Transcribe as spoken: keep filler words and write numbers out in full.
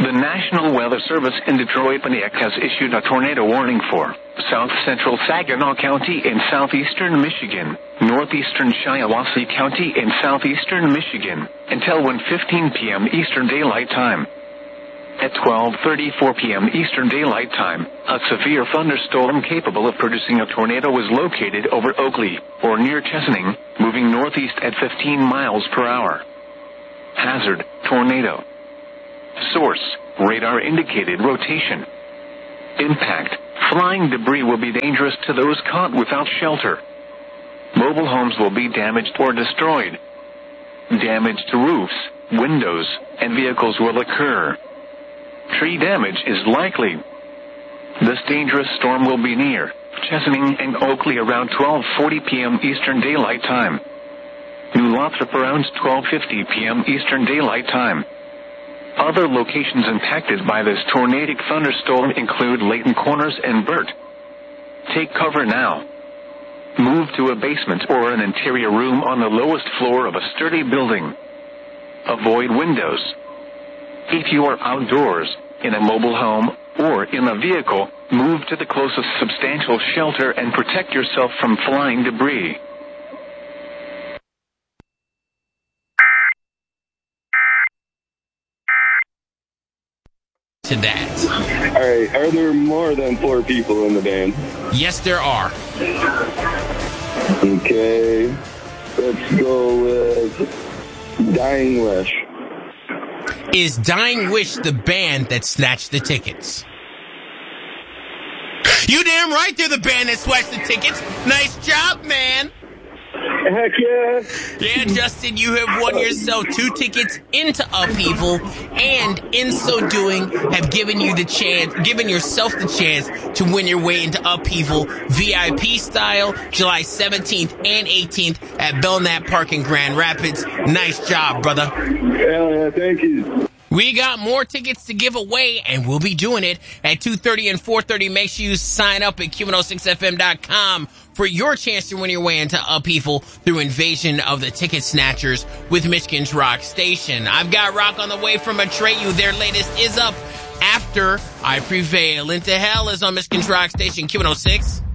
The National Weather Service in Detroit has issued a tornado warning for south central Saginaw County in southeastern Michigan, northeastern Shiawassee County in southeastern Michigan, until one fifteen p.m. Eastern Daylight Time. At twelve thirty-four p.m. Eastern Daylight Time, a severe thunderstorm capable of producing a tornado was located over Oakley, or near Chesaning, moving northeast at fifteen miles per hour. Hazard, tornado. Source, radar indicated rotation. Impact, flying debris will be dangerous to those caught without shelter. Mobile homes will be damaged or destroyed. Damage to roofs, windows, and vehicles will occur. Tree damage is likely. This dangerous storm will be near Chesaning and Oakley around twelve forty p.m. Eastern Daylight Time. New Lothrop around twelve fifty p.m. Eastern Daylight Time. Other locations impacted by this tornadic thunderstorm include Layton Corners and Burt. Take cover now. Move to a basement or an interior room on the lowest floor of a sturdy building. Avoid windows. If you are outdoors, in a mobile home, or in a vehicle, move to the closest substantial shelter and protect yourself from flying debris. To that. All right, are there more than four people in the band? Yes, there are. Okay, let's go with Dying Wish. Is Dying Wish the band that snatched the tickets? You damn right they're the band that snatched the tickets. Nice job, man. Heck yeah. Yeah, Justin, you have won yourself two tickets into Upheaval, and in so doing, have given you the chance, given yourself the chance to win your way into Upheaval V I P style, July seventeenth and eighteenth at Belknap Park in Grand Rapids. Nice job, brother. Hell yeah, thank you. We got more tickets to give away, and we'll be doing it at two thirty and four thirty. Make sure you sign up at Q one oh six F M dot com for your chance to win your way into Upheaval through Invasion of the Ticket Snatchers with Michigan's Rock Station. I've got Rock on the way from Atreyu. Their latest is up after I Prevail. Into Hell is on Michigan's Rock Station, Q one oh six.